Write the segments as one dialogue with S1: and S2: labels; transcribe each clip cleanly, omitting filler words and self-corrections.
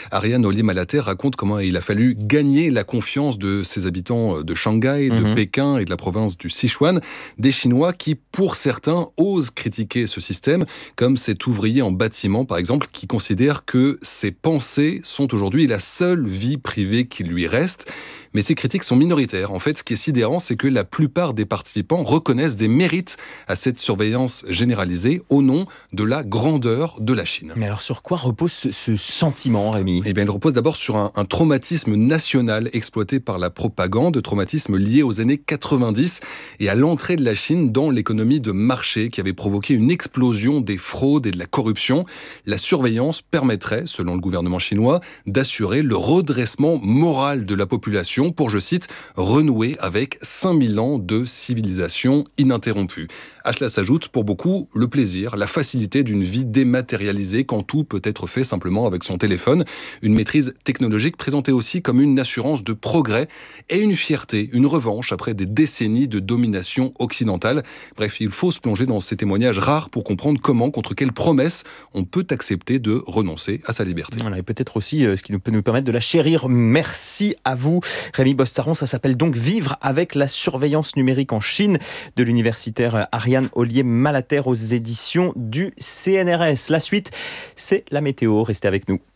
S1: Ariane Ollier-Malater raconte comment il a fallu gagner la confiance de ses habitants de Shanghai, de Pékin et de la province du Sichuan, des Chinois qui, pour certains, osent critiquer ce système, comme cet ouvrier en bâtiment, par exemple, qui considère que ses pensées sont aujourd'hui la seule vie privée qui lui reste. Mais ces critiques sont minoritaires. En fait, ce qui est sidérant, c'est que la plupart des participants reconnaissent des mérites à cette surveillance généralisée au nom de la grandeur de la Chine.
S2: Mais alors sur quoi repose ce sentiment, Rémi ?
S1: Eh bien, il repose d'abord sur un traumatisme national exploité par la propagande, traumatisme lié aux années 90 et à l'entrée de la Chine dans l'économie de marché qui avait provoqué une explosion des fraudes et de la corruption. La surveillance permettrait, selon le gouvernement chinois, d'assurer le redressement moral de la population pour, je cite, renouer avec 5000 ans de civilisation ininterrompue. À cela s'ajoute, pour beaucoup, le plaisir, la facilité d'une vie dématérialisée quand tout peut être fait simplement avec son téléphone. Une maîtrise technologique présentée aussi comme une assurance de progrès et une fierté, une revanche après des décennies de domination occidentale. Bref, il faut se plonger dans ces témoignages rares pour comprendre comment, contre quelles promesses, on peut accepter de renoncer à sa liberté.
S2: Voilà, et peut-être aussi ce qui peut nous permettre de la chérir. Merci à vous, Rémi Bostaron. Ça s'appelle donc Vivre avec la surveillance numérique en Chine de l'universitaire Ariane Ollier-Malater aux éditions du CNRS. La suite, c'est la météo. Restez avec nous.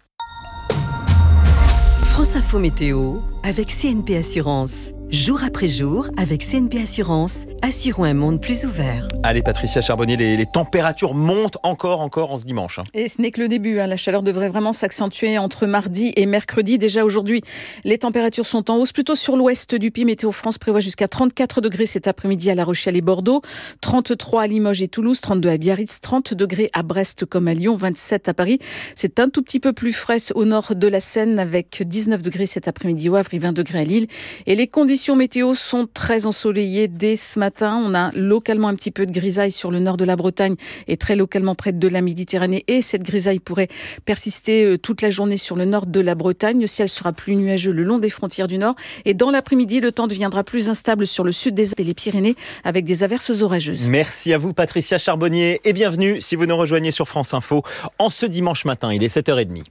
S3: France Info Météo avec CNP Assurance. Jour après jour, avec CNP Assurance, assurons un monde plus ouvert.
S2: Allez, Patricia Charbonnier, les températures montent encore en ce dimanche.
S4: Et ce n'est que le début. La chaleur devrait vraiment s'accentuer entre mardi et mercredi. Déjà aujourd'hui, les températures sont en hausse. Plutôt sur l'ouest du pays, Météo France prévoit jusqu'à 34 degrés cet après-midi à La Rochelle et Bordeaux, 33 à Limoges et Toulouse, 32 à Biarritz, 30 degrés à Brest comme à Lyon, 27 à Paris. C'est un tout petit peu plus frais au nord de la Seine avec 19 degrés cet après-midi au Havre et 20 degrés à Lille. Et les conditions météo sont très ensoleillées dès ce matin. On a localement un petit peu de grisaille sur le nord de la Bretagne et très localement près de la Méditerranée. Et cette grisaille pourrait persister toute la journée sur le nord de la Bretagne. Le ciel sera plus nuageux le long des frontières du nord. Et dans l'après-midi, le temps deviendra plus instable sur le sud des Alpes et les Pyrénées avec des averses orageuses.
S2: Merci à vous, Patricia Charbonnier. Et bienvenue si vous nous rejoignez sur France Info en ce dimanche matin. Il est 7h30.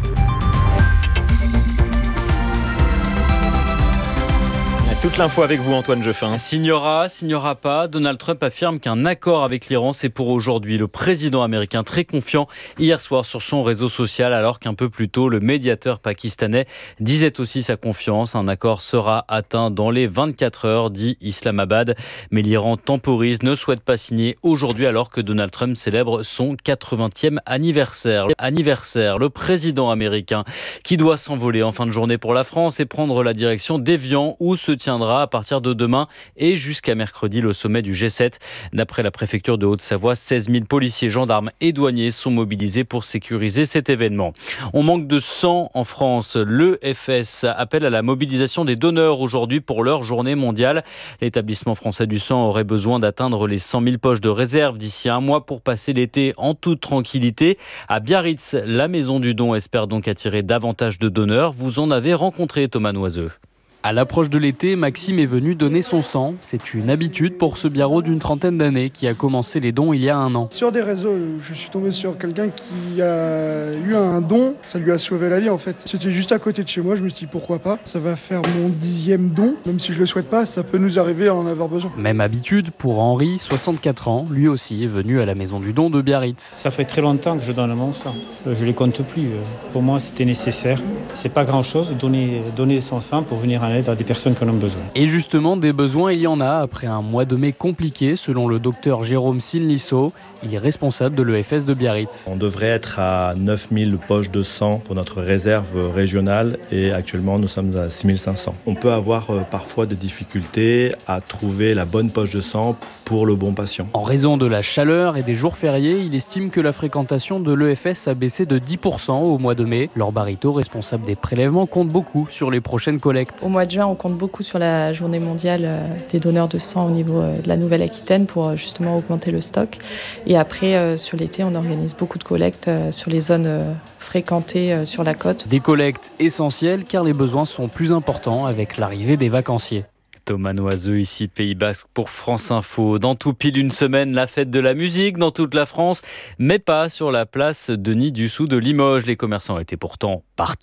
S2: Toute l'info avec vous, Antoine Jeffin.
S5: Signera pas. Donald Trump affirme qu'un accord avec l'Iran, c'est pour aujourd'hui. Le président américain très confiant hier soir sur son réseau social, alors qu'un peu plus tôt, le médiateur pakistanais disait aussi sa confiance. Un accord sera atteint dans les 24 heures, dit Islamabad. Mais l'Iran temporise, ne souhaite pas signer aujourd'hui, alors que Donald Trump célèbre son 80e anniversaire. Le président américain qui doit s'envoler en fin de journée pour la France et prendre la direction d'Évian, où se tiendra à partir de demain et jusqu'à mercredi le sommet du G7. D'après la préfecture de Haute-Savoie, 16 000 policiers, gendarmes et douaniers sont mobilisés pour sécuriser cet événement. On manque de sang en France. L'EFS appelle à la mobilisation des donneurs aujourd'hui pour leur journée mondiale. L'établissement français du sang aurait besoin d'atteindre les 100 000 poches de réserve d'ici un mois pour passer l'été en toute tranquillité. À Biarritz, la Maison du Don espère donc attirer davantage de donneurs. Vous en avez rencontré, Thomas Noiseux.
S6: À l'approche de l'été, Maxime est venu donner son sang. C'est une habitude pour ce biarrot d'une trentaine d'années qui a commencé les dons il y a un an.
S7: Sur des réseaux, je suis tombé sur quelqu'un qui a eu un don. Ça lui a sauvé la vie en fait. C'était juste à côté de chez moi, je me suis dit pourquoi pas. Ça va faire mon 10e don. Même si je le souhaite pas, ça peut nous arriver à en avoir besoin.
S6: Même habitude pour Henri, 64 ans. Lui aussi est venu à la Maison du Don de Biarritz.
S8: Ça fait très longtemps que je donne mon sang. Je les compte plus. Pour moi, c'était nécessaire. C'est pas grand chose de donner son sang pour venir en aide à des personnes qui en ont besoin.
S6: Et justement, des besoins, il y en a après un mois de mai compliqué, selon le docteur Jérôme Sinlisso. Il est responsable de l'EFS de Biarritz.
S9: On devrait être à 9000 poches de sang pour notre réserve régionale et actuellement nous sommes à 6500. On peut avoir parfois des difficultés à trouver la bonne poche de sang pour le bon patient.
S6: En raison de la chaleur et des jours fériés, il estime que la fréquentation de l'EFS a baissé de 10% au mois de mai. Laure Barito, responsable des prélèvements, compte beaucoup sur les prochaines collectes.
S10: Au mois de juin, on compte beaucoup sur la journée mondiale des donneurs de sang au niveau de la Nouvelle-Aquitaine pour justement augmenter le stock. Et après, sur l'été, on organise beaucoup de collectes sur les zones fréquentées sur la côte.
S6: Des collectes essentielles car les besoins sont plus importants avec l'arrivée des vacanciers.
S5: Thomas Noiseux, ici Pays Basque pour France Info. Dans tout pile une semaine, la fête de la musique dans toute la France, mais pas sur la place Denis Dussou de Limoges. Les commerçants étaient pourtant partants.